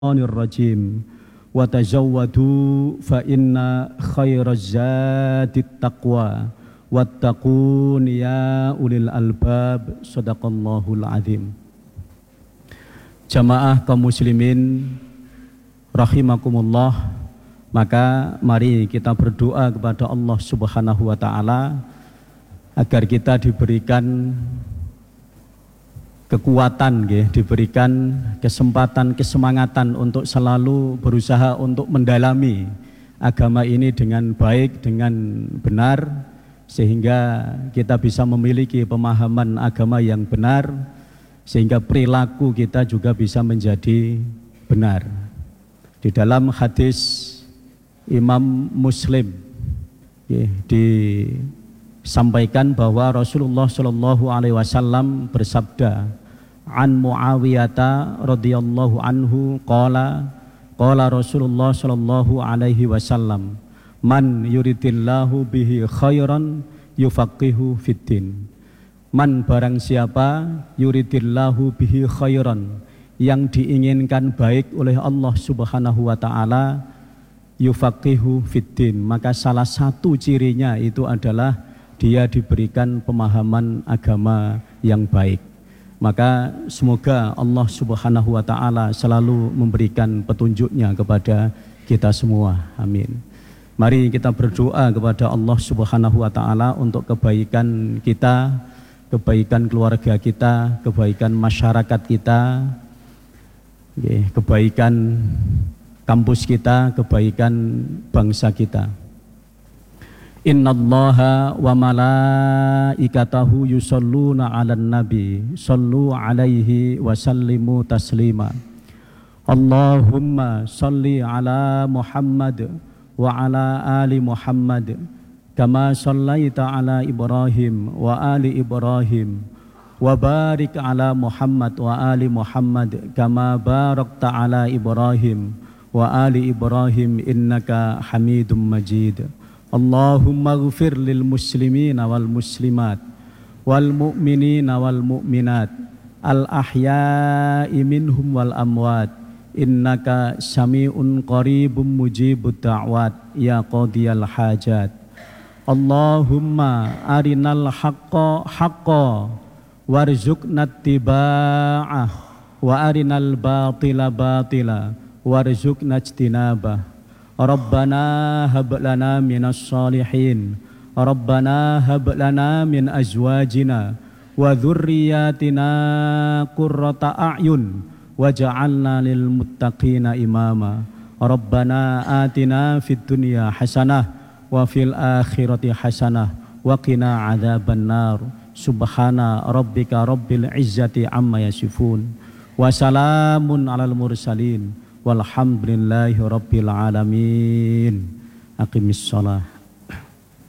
Rajim wa tazawwadu fa inna khairaz zadit taqwa wattaqun ya ulil albab. Shadaqallahul azim. Jamaah kaum muslimin rahimakumullah, maka mari kita berdoa kepada Allah Subhanahu wa taala agar kita diberikan kekuatan, diberikan kesempatan, kesemangatan untuk selalu berusaha untuk mendalami agama ini dengan baik, dengan benar, sehingga kita bisa memiliki pemahaman agama yang benar, sehingga perilaku kita juga bisa menjadi benar. Di dalam hadis Imam Muslim disampaikan bahwa Rasulullah Shallallahu Alaihi Wasallam bersabda, an Muawiyata radhiyallahu anhu qala Rasulullah sallallahu alaihi wasallam, man yuridillahu bihi khairan yufaqihu fiddin. Man, barang siapa, yuridillahu bihi khairan, yang diinginkan baik oleh Allah Subhanahu wa taala, yufaqihu fiddin, maka salah satu cirinya itu adalah dia diberikan pemahaman agama yang baik. Maka semoga Allah Subhanahu wa taala selalu memberikan petunjuknya kepada kita semua. Amin. Mari kita berdoa kepada Allah Subhanahu wa taala untuk kebaikan kita, kebaikan keluarga kita, kebaikan masyarakat kita, kebaikan kampus kita, kebaikan bangsa kita. Innallaha wa malaikatahu yusholluna 'alan nabi shallu 'alaihi wa sallimu taslima. Allahumma shalli 'ala Muhammad wa 'ala ali Muhammad kama shallaita 'ala Ibrahim wa ali Ibrahim wa barik 'ala Muhammad wa ali Muhammad kama barakta 'ala Ibrahim wa ali Ibrahim innaka Hamidum Majid. Allahumma ghfir lil muslimina wal muslimat wal mu'minina wal mu'minat al ahya'i minhum wal amwat innaka sami'un qaribun mujibud da'wat ya qadiyal hajat. Allahumma arinal haqqa haqqa warzuqna ittiba'ah wa arinal batila batila warzuqna ijtinabah. Rabbana hab lana minas salihin, Rabbana hab lana min azwajina wa dhurriyyatina qurrata a'yun waj'alna lil muttaqina imama. Rabbana atina fid dunya hasanah wa fil akhirati hasanah wa qina adzaban nar. Subhana rabbika rabbil izzati amma yasifun wa salamun alal mursalin walhamdulillahi rabbil alamin. Aqimis shalah.